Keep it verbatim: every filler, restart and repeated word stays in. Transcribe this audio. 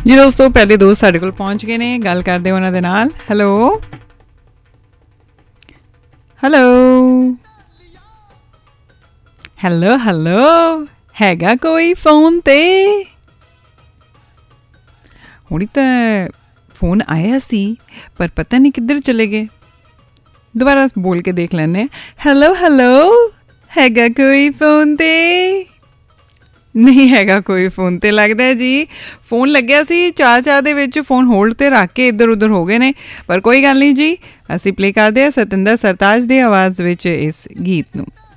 ਜੀ ਦੋਸਤੋ, ਪਹਿਲੇ ਦੋਸਤ ਸਾਡੇ ਕੋਲ ਪਹੁੰਚ ਗਏ ਨੇ, ਗੱਲ ਕਰਦੇ ਉਹਨਾਂ ਦੇ ਨਾਲ। ਹੈਲੋ ਹੈਲੋ ਹੈਲੋ ਹੈਲੋ ਹੈਗਾ ਕੋਈ ਫੋਨ ਤੇ? ਹੁਣੀ ਤਾਂ ਫੋਨ ਆਇਆ ਸੀ, ਪਰ ਪਤਾ ਨਹੀਂ ਕਿੱਧਰ ਚਲੇ ਗਏ। ਦੁਬਾਰਾ ਬੋਲ ਕੇ ਦੇਖ ਲੈਂਦੇ। ਹੈਲੋ ਹੈਲੋ ਹੈਗਾ ਕੋਈ ਫੋਨ ਤੇ? ਨਹੀਂ ਹੈਗਾ ਕੋਈ ਫੋਨ ਤੇ। ਲੱਗਦਾ ਜੀ ਫੋਨ ਲੱਗਿਆ ਸੀ, ਚਾਹ ਚਾਹ ਦੇ ਵਿੱਚ ਫੋਨ ਹੋਲਡ ਤੇ ਰੱਖ ਕੇ ਇੱਧਰ ਉੱਧਰ ਹੋ ਗਏ ਨੇ। ਪਰ ਕੋਈ ਗੱਲ ਨਹੀਂ ਜੀ, ਅਸੀਂ ਪਲੇ ਕਰਦੇ ਹਾਂ ਸਤਿੰਦਰ ਸਰਤਾਜ ਦੀ ਆਵਾਜ਼ ਵਿੱਚ ਇਸ ਗੀਤ ਨੂੰ।